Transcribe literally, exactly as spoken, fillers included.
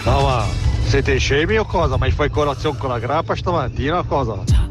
No, ma siete scemi o cosa? Ma fai colazione con la grappa stamattina o cosa?